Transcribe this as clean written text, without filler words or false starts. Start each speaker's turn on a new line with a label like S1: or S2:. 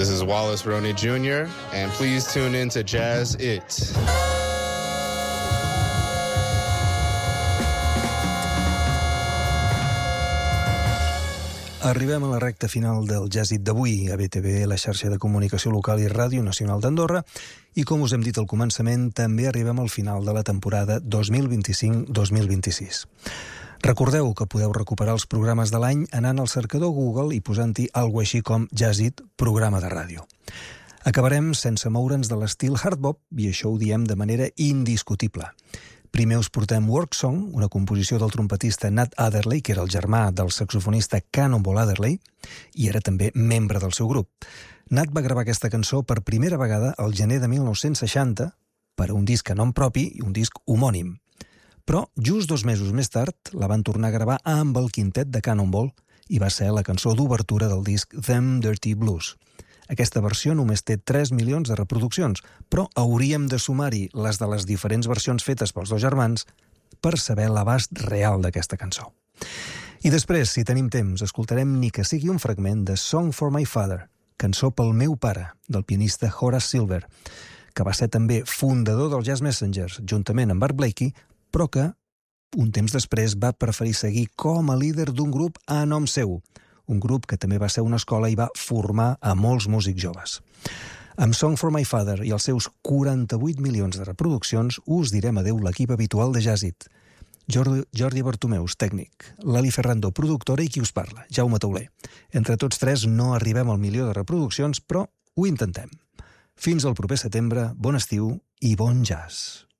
S1: This is Wallace Roney Jr., and please tune in to Jazz It.
S2: Arribem a la recta final del Jazz It d'avui a BTV, la xarxa de comunicació local i Ràdio Nacional d'Andorra, i com us hem dit al començament, també arribem al final de la temporada 2025-2026. Recordeu que podeu recuperar els programes de l'any anant al cercador Google i posant-hi alguna així com Jazz It, programa de ràdio. Acabarem sense moure'ns de l'estil hard bop, i això ho diem de manera indiscutible. Primer us portem Work Song, una composició del trompetista Nat Adderley, que era el germà del saxofonista Cannonball Adderley, i era també membre del seu grup. Nat va gravar aquesta cançó per primera vegada al gener de 1960 per a un disc a nom propi i un disc homònim. Però just 2 mesos més tard la van tornar a gravar amb el quintet de Cannonball i va ser la cançó d'obertura del disc Them Dirty Blues. Aquesta versió només té 3 milions de reproduccions, però hauríem de sumar-hi les de les diferents versions fetes pels dos germans per saber l'abast real d'aquesta cançó. I després, si tenim temps, escoltarem ni que sigui un fragment de Song for My Father, cançó pel meu pare, del pianista Horace Silver, que va ser també fundador dels Jazz Messengers, juntament amb Art Blakey, però que, un temps després, va preferir seguir com a líder d'un grup a nom seu, un grup que també va ser una escola i va formar a molts músics joves. Amb Song for My Father i els seus 48 milions de reproduccions us direm adeu l'equip habitual de Jazz It. Jordi Bartomeus, tècnic, Lali Ferrando, productora, i qui us parla, Jaume Tauler. Entre tots tres no arribem al milió de reproduccions, però ho intentem. Fins al proper setembre, bon estiu i bon jazz.